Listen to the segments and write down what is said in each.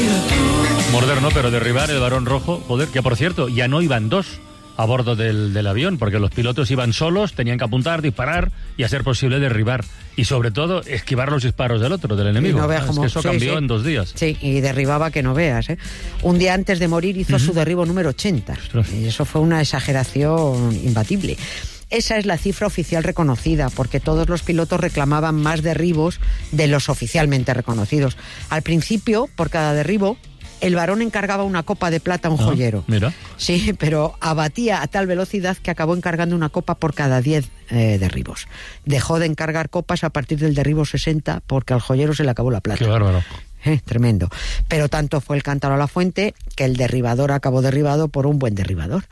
Moderno, pero derribar el Barón Rojo, joder, que por cierto, ya no iban dos a bordo del avión, porque los pilotos iban solos, tenían que apuntar, disparar y a ser posible derribar. Y sobre todo, esquivar los disparos del otro, del enemigo. No veas cómo, es que eso cambió en 2 días. Sí, y derribaba que no veas, ¿eh? Un día antes de morir hizo su derribo número 80. Ostras. Y eso fue una exageración imbatible. Esa es la cifra oficial reconocida, porque todos los pilotos reclamaban más derribos de los oficialmente reconocidos. Al principio, por cada derribo, el varón encargaba una copa de plata a un joyero. Mira. Sí, pero abatía a tal velocidad que acabó encargando una copa por cada 10 derribos. Dejó de encargar copas a partir del derribo 60 porque al joyero se le acabó la plata. Qué bárbaro. Tremendo. Pero tanto fue el cántaro a la fuente que el derribador acabó derribado por un buen derribador.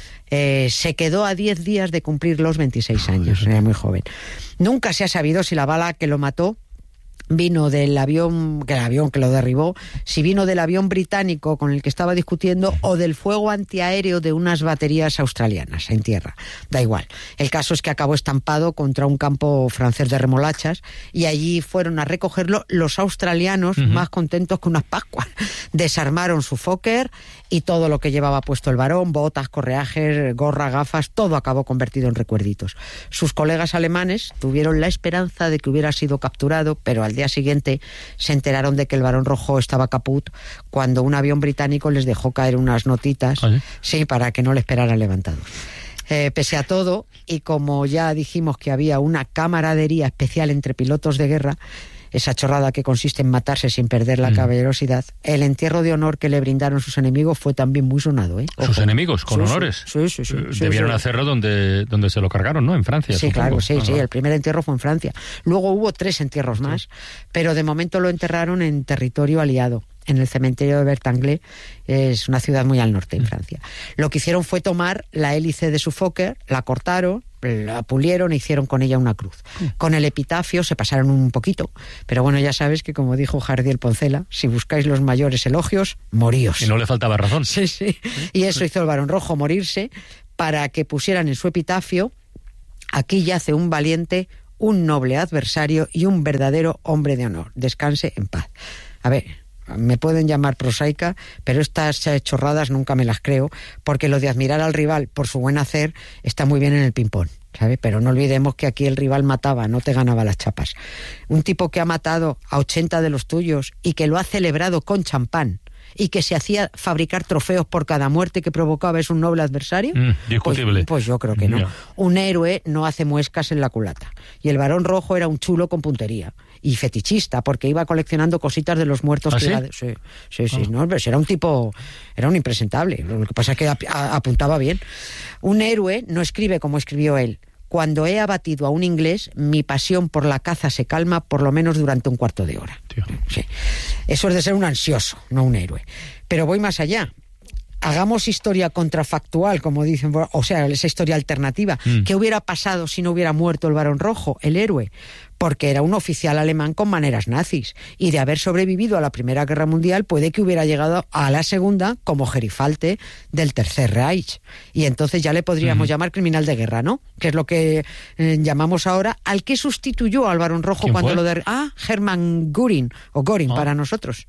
Se quedó a 10 días de cumplir los 26 años, era muy joven. Nunca se ha sabido si la bala que lo mató vino del avión que lo derribó, si vino del avión británico con el que estaba discutiendo o del fuego antiaéreo de unas baterías australianas en tierra. Da igual. El caso es que acabó estampado contra un campo francés de remolachas y allí fueron a recogerlo los australianos más contentos que unas pascuas. Desarmaron su Fokker y todo lo que llevaba puesto el varón, botas, correajes, gorra, gafas, todo acabó convertido en recuerditos. Sus colegas alemanes tuvieron la esperanza de que hubiera sido capturado, pero al día siguiente se enteraron de que el Barón Rojo estaba caput cuando un avión británico les dejó caer unas notitas, sí, para que no le esperaran levantados. Pese a todo, y como ya dijimos que había una camaradería especial entre pilotos de guerra, esa chorrada que consiste en matarse sin perder la caballerosidad, el entierro de honor que le brindaron sus enemigos fue también muy sonado, ¿eh? ¿Sus enemigos? ¿Con honores? Sí. Debieron hacerlo donde se lo cargaron, ¿no? En Francia. Sí, supongo. claro, sí. El primer entierro fue en Francia. Luego hubo 3 entierros más, pero de momento lo enterraron en territorio aliado, en el cementerio de Bertanglé. Es una ciudad muy al norte, en Francia. Lo que hicieron fue tomar la hélice de su Fokker, la cortaron, la pulieron e hicieron con ella una cruz. Con el epitafio se pasaron un poquito, pero bueno, ya sabes que, como dijo Jardiel Poncela, si buscáis los mayores elogios, moríos. Y no le faltaba razón. Sí. Y eso hizo el Barón Rojo, morirse, para que pusieran en su epitafio: aquí yace un valiente, un noble adversario y un verdadero hombre de honor. Descanse en paz. A ver, me pueden llamar prosaica, pero estas chorradas nunca me las creo, porque lo de admirar al rival por su buen hacer está muy bien en el ping-pong, ¿sabe? Pero no olvidemos que aquí el rival mataba, no te ganaba las chapas. Un tipo que ha matado a 80 de los tuyos y que lo ha celebrado con champán y que se hacía fabricar trofeos por cada muerte que provocaba, ¿es un noble adversario? Discutible. Pues yo creo que no. Un héroe no hace muescas en la culata. Y el Barón Rojo era un chulo con puntería. Y fetichista, porque iba coleccionando cositas de los muertos. ¿Sí? Sí. No, pero era un tipo, era un impresentable. Lo que pasa es que apuntaba bien. Un héroe no escribe como escribió él. Cuando he abatido a un inglés, mi pasión por la caza se calma por lo menos durante un cuarto de hora. Sí. Eso es de ser un ansioso, no un héroe. Pero voy más allá. Hagamos historia contrafactual, como dicen, o sea, esa historia alternativa. ¿Qué hubiera pasado si no hubiera muerto el Barón Rojo, el héroe? Porque era un oficial alemán con maneras nazis, y de haber sobrevivido a la Primera Guerra Mundial puede que hubiera llegado a la Segunda como gerifalte del Tercer Reich, y entonces ya le podríamos llamar criminal de guerra, ¿no? Que es lo que llamamos ahora al que sustituyó al Barón Rojo cuando fue? Hermann Göring, o Göring para nosotros.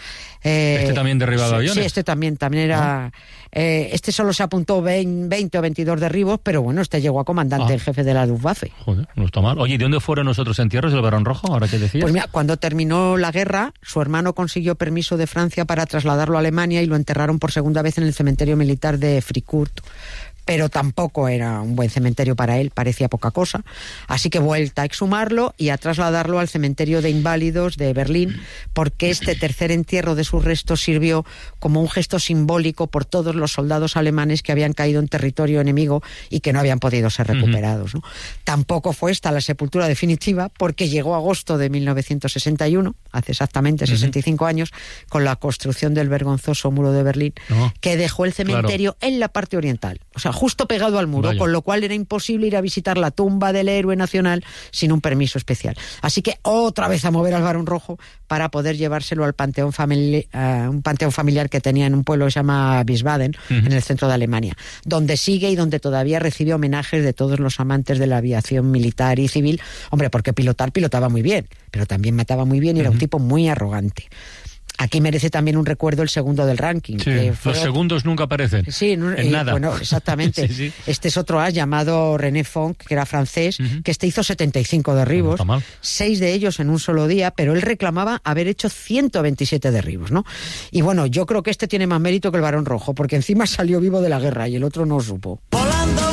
¿Este también derribaba aviones? Sí, este también era... este solo se apuntó 20 o 22 derribos, pero bueno, este llegó a comandante, el jefe de la Luftwaffe. Joder, no está mal. Oye, ¿y de dónde fueron los otros entierros del Barón Rojo, ahora que decías? Pues mira, cuando terminó la guerra, su hermano consiguió permiso de Francia para trasladarlo a Alemania y lo enterraron por segunda vez en el cementerio militar de Fricourt. Pero tampoco era un buen cementerio para él, parecía poca cosa. Así que vuelta a exhumarlo y a trasladarlo al cementerio de inválidos de Berlín, porque este tercer entierro de sus restos sirvió como un gesto simbólico por todos los soldados alemanes que habían caído en territorio enemigo y que no habían podido ser recuperados, ¿no? Tampoco fue esta la sepultura definitiva, porque llegó agosto de 1961, hace exactamente 65 años, con la construcción del vergonzoso muro de Berlín, que dejó el cementerio en la parte oriental. O sea, justo pegado al muro, con lo cual era imposible ir a visitar la tumba del héroe nacional sin un permiso especial. Así que otra vez a mover al Barón Rojo para poder llevárselo al panteón un panteón familiar que tenía en un pueblo que se llama Wiesbaden, en el centro de Alemania, donde sigue y donde todavía recibe homenajes de todos los amantes de la aviación militar y civil. Hombre, porque pilotaba muy bien, pero también mataba muy bien y era un tipo muy arrogante. Aquí merece también un recuerdo el segundo del ranking. Sí, los segundos nunca aparecen. Sí, en nada. Bueno, exactamente. Sí. Este es otro as llamado René Fonck, que era francés, que hizo 75 derribos, No está mal. 6 de ellos en un solo día, pero él reclamaba haber hecho 127 derribos, ¿no? Y bueno, yo creo que este tiene más mérito que el Barón Rojo, porque encima salió vivo de la guerra y el otro no supo.